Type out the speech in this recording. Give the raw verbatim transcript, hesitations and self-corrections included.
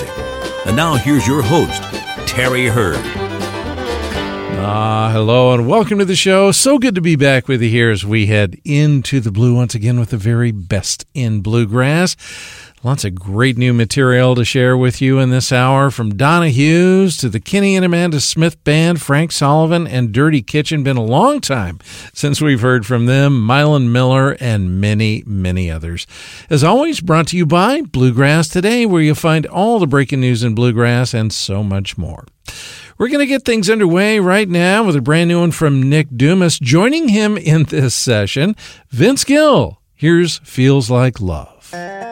music. And now here's your host, Terry Hurd. Ah, hello and welcome to the show. So good to be back with you here as we head into the blue once again with the very best in bluegrass. Lots of great new material to share with you in this hour, from Donna Hughes to the Kenny and Amanda Smith Band, Frank Sullivan, and Dirty Kitchen. Been a long time since we've heard from them, Mylan Miller, and many, many others. As always, brought to you by Bluegrass Today, where you'll find all the breaking news in bluegrass and so much more. We're going to get things underway right now with a brand new one from Nick Dumas. Joining him in this session, Vince Gill. Here's Feels Like Love.